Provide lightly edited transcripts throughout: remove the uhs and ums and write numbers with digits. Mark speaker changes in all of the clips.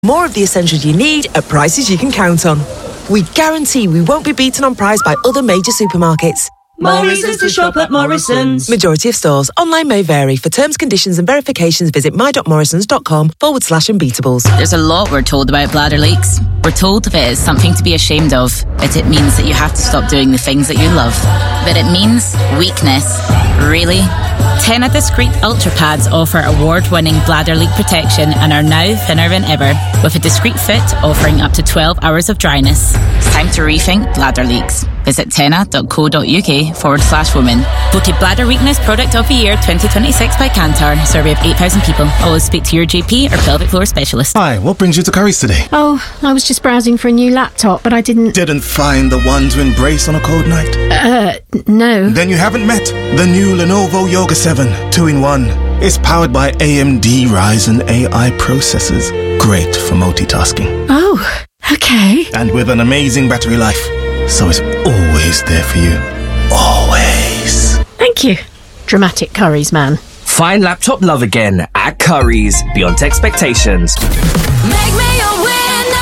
Speaker 1: More of the essentials you need at prices you can count on. We guarantee we won't be beaten on price by other major supermarkets.
Speaker 2: More reasons to shop at Morrisons.
Speaker 1: Majority of stores. Online may vary. For terms, conditions and verifications, visit my.morrisons.com/unbeatables.
Speaker 3: There's a lot we're told about bladder leaks. We're told that it is something to be ashamed of, that it means that you have to stop doing the things that you love. That it means weakness. Really? Tena Discreet Ultra Pads offer award-winning bladder leak protection and are now thinner than ever, with a discreet fit offering up to 12 hours of dryness. It's time to rethink bladder leaks. Visit tena.co.uk/women. Voted Bladder Weakness Product of the Year 2026 by Kantar. Survey of 8,000 people. Always speak to your GP or pelvic floor specialist.
Speaker 4: Hi, what brings you to Curry's today?
Speaker 5: Oh, I was just browsing for a new laptop, but I didn't
Speaker 4: find the one to embrace on a cold night?
Speaker 5: No.
Speaker 4: Then you haven't met the new Lenovo Yoga 7 2-in-1. It's powered by AMD Ryzen AI processors. Great for multitasking.
Speaker 5: Oh, okay.
Speaker 4: And with an amazing battery life. So it's always there for you. Always.
Speaker 5: Thank you. Dramatic Curry's man.
Speaker 6: Find laptop love again at Curry's. Beyond expectations.
Speaker 2: Make me a winner.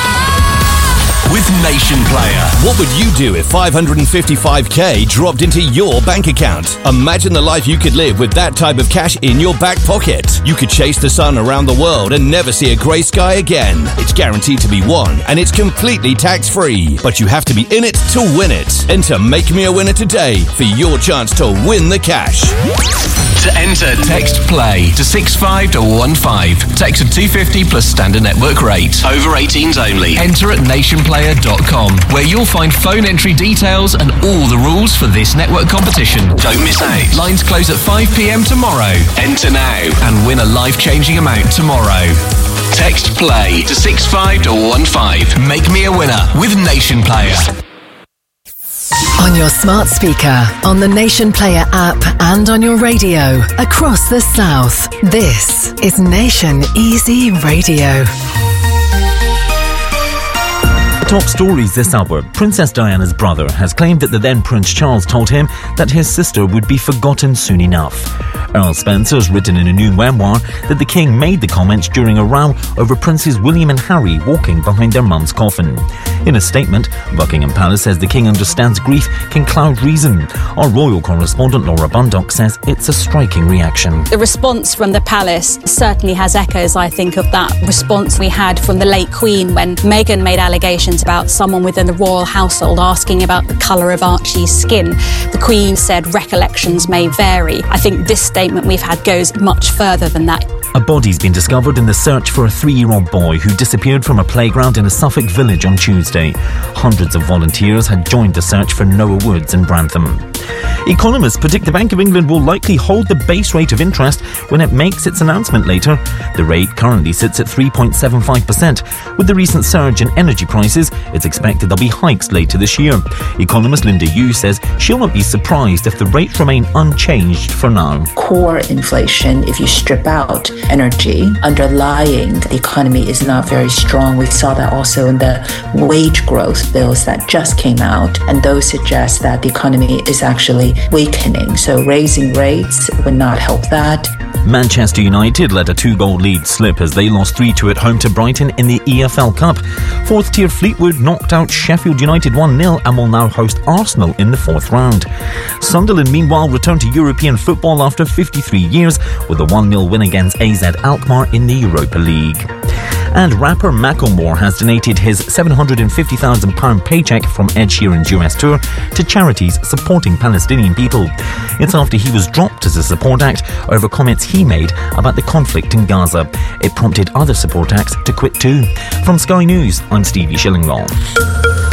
Speaker 7: With Nation Player. What would you do if 555k dropped into your bank account? Imagine the life you could live with that type of cash in your back pocket. You could chase the sun around the world and never see a grey sky again. It's guaranteed to be won, and it's completely tax-free. But you have to be in it to win it. Enter Make Me a Winner today for your chance to win the cash.
Speaker 8: To enter, text PLAY to 65215. Text at 250 plus standard network rate. Over 18s only. Enter at nationplayer.com, where you'll find phone entry details and all the rules for this network competition. Don't miss out. Lines close at 5 p.m. tomorrow. Enter now and win a life-changing amount tomorrow. Text PLAY to 65215. Make me a winner with Nation Player.
Speaker 9: On your smart speaker, on the Nation Player app, and on your radio across the South. This is Nation Easy Radio.
Speaker 10: Top stories this hour. Princess Diana's brother has claimed that the then Prince Charles told him that his sister would be forgotten soon enough. Earl Spencer has written in a new memoir that the King made the comments during a row over Princes William and Harry walking behind their mum's coffin. In a statement, Buckingham Palace says the King understands grief can cloud reason. Our royal correspondent Laura Bundock says it's a striking reaction.
Speaker 11: The response from the palace certainly has echoes, I think, of that response we had from the late Queen when Meghan made allegations about someone within the royal household asking about the colour of Archie's skin. The Queen said recollections may vary. I think this statement we've had goes much further than that.
Speaker 10: A body's been discovered in the search for a 3-year-old boy who disappeared from a playground in a Suffolk village on Tuesday. Hundreds of volunteers had joined the search for Noah Woods in Brantham. Economists predict the Bank of England will likely hold the base rate of interest when it makes its announcement later. The rate currently sits at 3.75%. With the recent surge in energy prices, it's expected there'll be hikes later this year. Economist Linda Yu says she'll not be surprised if the rates remain unchanged for now.
Speaker 12: Core inflation, if you strip out energy, underlying the economy is not very strong. We saw that also in the wage growth bills that just came out, and those suggest that the economy is actually weakening. So raising rates would not help that.
Speaker 10: Manchester United let a 2-goal lead slip as they lost 3-2 at home to Brighton in the EFL Cup. Fourth tier Fleetwood knocked out Sheffield United 1-0 and will now host Arsenal in the 4th round. Sunderland meanwhile returned to European football after 53 years with a 1-0 win against AZ Alkmaar in the Europa League. And rapper Macklemore has donated his £750,000 paycheck from Ed Sheeran's US tour to charities supporting Palestinian people. It's after he was dropped as a support act over comments he made about the conflict in Gaza. It prompted other support acts to quit too. From Sky News, I'm Stevie Shillinglaw.